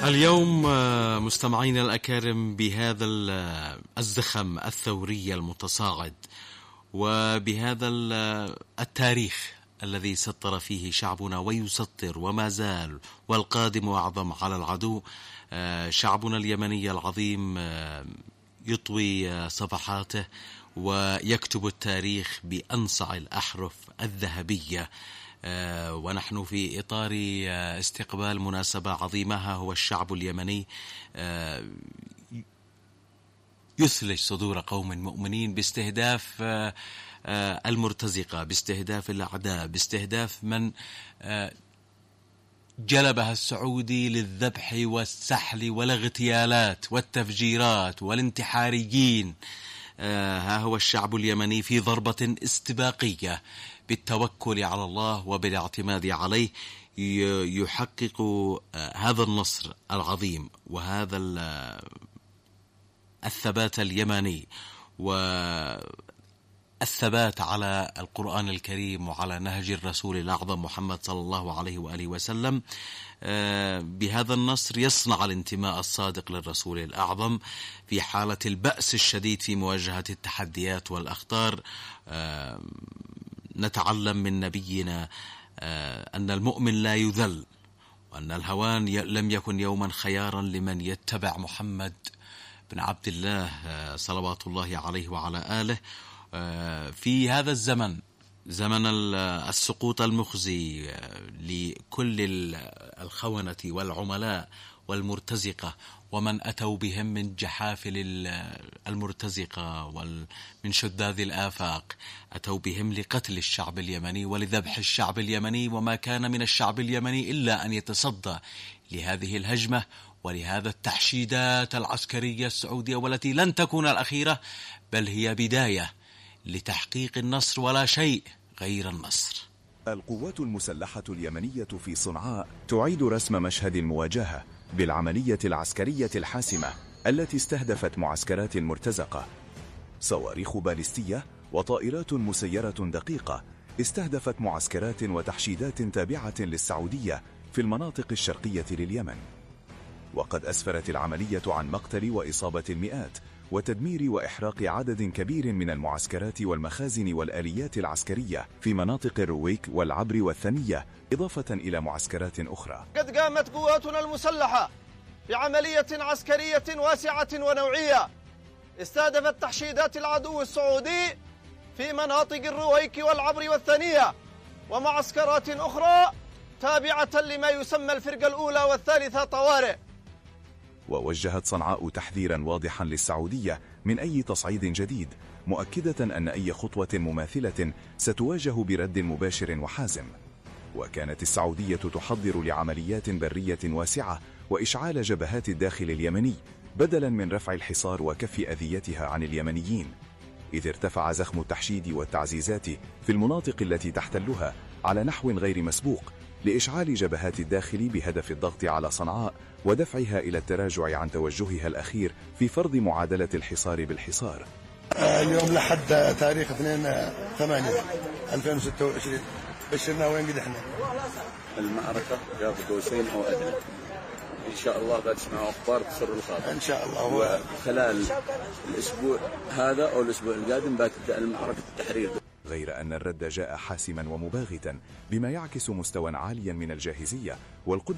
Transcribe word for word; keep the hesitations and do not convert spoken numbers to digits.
اليوم مستمعينا الأكارم بهذا الزخم الثوري المتصاعد وبهذا التاريخ الذي سطر فيه شعبنا ويسطر وما زال والقادم أعظم على العدو، شعبنا اليمني العظيم يطوي صفحاته ويكتب التاريخ بأنصع الأحرف الذهبية. ونحن في إطار استقبال مناسبة عظيمة، هو الشعب اليمني يثلج صدور قوم مؤمنين باستهداف المرتزقة، باستهداف الأعداء، باستهداف من جلبها السعودي للذبح والسحل والاغتيالات والتفجيرات والانتحاريين. ها هو الشعب اليمني في ضربة استباقية بالتوكل على الله وبالاعتماد عليه يحقق هذا النصر العظيم وهذا الثبات اليمني والثبات على القرآن الكريم وعلى نهج الرسول الأعظم محمد صلى الله عليه وآله وسلم. بهذا النصر يصنع الانتماء الصادق للرسول الأعظم في حالة البأس الشديد في مواجهة التحديات والأخطار. نتعلم من نبينا أن المؤمن لا يذل، وأن الهوان لم يكن يوما خيارا لمن يتبع محمد بن عبد الله صلوات الله عليه وعلى آله في هذا الزمن، زمن السقوط المخزي لكل الخونة والعملاء والمرتزقة ومن أتوا بهم من جحافل المرتزقة ومن شذاذ الآفاق، أتوا بهم لقتل الشعب اليمني ولذبح الشعب اليمني، وما كان من الشعب اليمني إلا أن يتصدى لهذه الهجمة ولهذا التحشيدات العسكرية السعودية، والتي لن تكون الأخيرة بل هي بداية لتحقيق النصر ولا شيء غير النصر. القوات المسلحة اليمنية في صنعاء تعيد رسم مشهد المواجهة بالعملية العسكرية الحاسمة التي استهدفت معسكرات مرتزقة. صواريخ باليستية وطائرات مسيرة دقيقة استهدفت معسكرات وتحشيدات تابعة للسعودية في المناطق الشرقية لليمن، وقد أسفرت العملية عن مقتل وإصابة المئات وتدمير وإحراق عدد كبير من المعسكرات والمخازن والآليات العسكرية في مناطق الرويك والعبر والثنية، إضافة إلى معسكرات أخرى. قد قامت قواتنا المسلحة بعملية عسكرية واسعة ونوعية استهدفت تحشيدات العدو السعودي في مناطق الرويك والعبر والثنية ومعسكرات أخرى تابعة لما يسمى الفرقة الأولى والثالثة طوارئ. ووجهت صنعاء تحذيرا واضحا للسعودية من أي تصعيد جديد، مؤكدة أن أي خطوة مماثلة ستواجه برد مباشر وحازم. وكانت السعودية تحضر لعمليات برية واسعة وإشعال جبهات الداخل اليمني بدلا من رفع الحصار وكف أذيتها عن اليمنيين، إذ ارتفع زخم التحشيد والتعزيزات في المناطق التي تحتلها على نحو غير مسبوق لإشعال جبهات الداخل بهدف الضغط على صنعاء ودفعها إلى التراجع عن توجهها الأخير في فرض معادلة الحصار بالحصار. اليوم لحد تاريخ اثنين ثمانية ألفين وستة وعشرين بشرنا وين قد احنا المعركة قاب قوسين أو أدنى، إن شاء الله بتسمعوا أخبار تسر الخاطر إن شاء الله. وخلال الأسبوع هذا أو الأسبوع القادم بتبدأ المعركة التحرير. غير أن الرد جاء حاسما ومباغتا بما يعكس مستوى عاليا من الجاهزية والقدرة